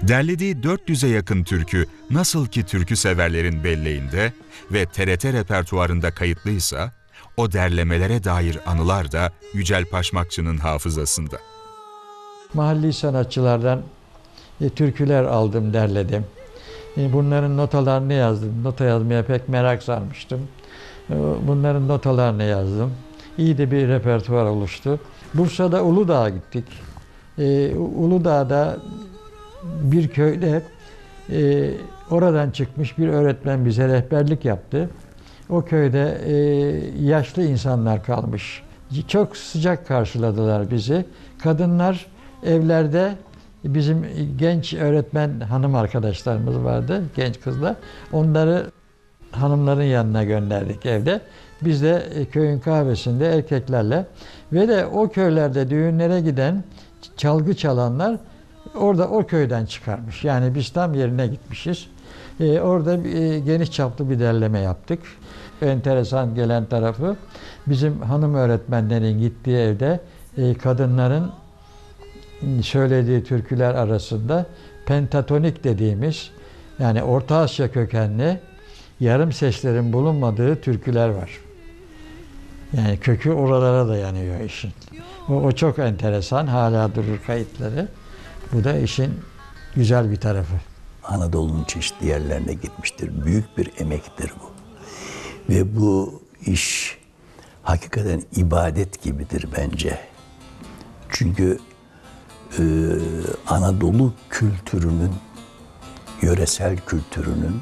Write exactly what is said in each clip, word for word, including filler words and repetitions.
Derlediği dört yüze yakın türkü nasıl ki türkü severlerin belleğinde ve T R T repertuarında kayıtlıysa, o derlemelere dair anılar da Yücel Paşmakçı'nın hafızasında. Mahalli sanatçılardan e, türküler aldım, derledim. E, bunların notalarını yazdım. Nota yazmaya pek merak sarmıştım. E, bunların notalarını yazdım. İyi de bir repertuar oluştu. Bursa'da Uludağ'a gittik. E, Uludağ'da bir köyde e, oradan çıkmış bir öğretmen bize rehberlik yaptı. O köyde e, yaşlı insanlar kalmış. Çok sıcak karşıladılar bizi. Kadınlar evlerde, bizim genç öğretmen hanım arkadaşlarımız vardı, genç kızlar. Onları hanımların yanına gönderdik evde. Biz de köyün kahvesinde erkeklerle ve de o köylerde düğünlere giden çalgı çalanlar orada o köyden çıkarmış. Yani biz tam yerine gitmişiz. Ee, orada e, geniş çaplı bir derleme yaptık. Enteresan gelen tarafı, bizim hanım öğretmenlerin gittiği evde e, kadınların söylediği türküler arasında pentatonik dediğimiz, yani Orta Asya kökenli yarım seslerin bulunmadığı türküler var. Yani kökü oralara dayanıyor işin. O, o çok enteresan, hala durur kayıtları. Bu da işin güzel bir tarafı. Anadolu'nun çeşitli yerlerine gitmiştir. Büyük bir emektir bu. Ve bu iş hakikaten ibadet gibidir bence. Çünkü e, Anadolu kültürünün, yöresel kültürünün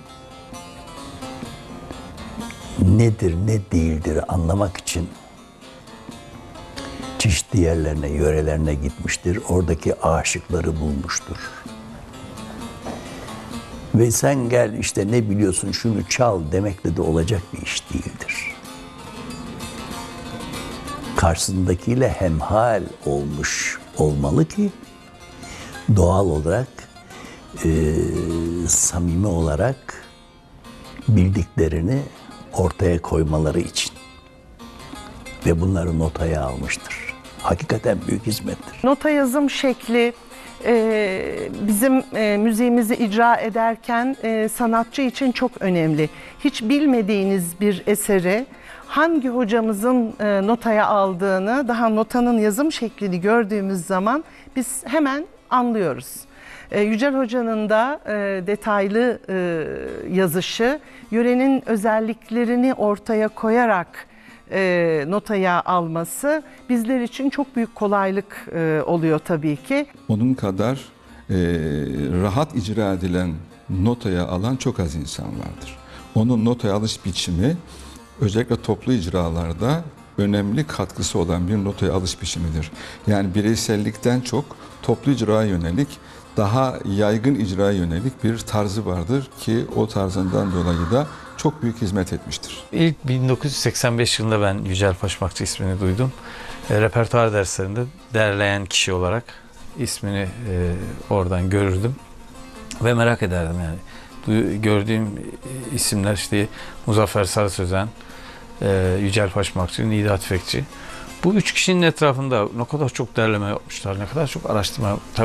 nedir, ne değildir anlamak için çeşitli yerlerine, yörelerine gitmiştir. Oradaki aşıkları bulmuştur. Ve sen gel işte ne biliyorsun şunu çal demekle de olacak bir iş değildir. Karşısındakiyle hemhal olmuş olmalı ki doğal olarak, e, samimi olarak bildiklerini ortaya koymaları için. Ve bunları notaya almıştır. Hakikaten büyük hizmettir. Nota yazım şekli e, bizim e, müziğimizi icra ederken e, sanatçı için çok önemli. Hiç bilmediğiniz bir eseri hangi hocamızın e, notaya aldığını, daha notanın yazım şeklini gördüğümüz zaman biz hemen anlıyoruz. E, Yücel Hoca'nın da e, detaylı e, yazışı, yörenin özelliklerini ortaya koyarak e, notaya alması bizler için çok büyük kolaylık e, oluyor tabii ki. Onun kadar e, rahat icra edilen, notaya alan çok az insan vardır. Onun notaya alış biçimi özellikle toplu icralarda önemli katkısı olan bir notaya alış biçimidir. Yani bireysellikten çok toplu icraya yönelik, daha yaygın icraya yönelik bir tarzı vardır ki o tarzından dolayı da çok büyük hizmet etmiştir. İlk bin dokuz yüz seksen beş yılında ben Yücel Paşmakçı ismini duydum. E, repertuar derslerinde derleyen kişi olarak ismini e, oradan görürdüm ve merak ederdim yani. Du gördüğüm isimler işte Muzaffer Sarı Sözen, e, Yücel Paşmakçı, Nida Tüfekçi. Bu üç kişinin etrafında ne kadar çok derleme yapmışlar, ne kadar çok araştırma.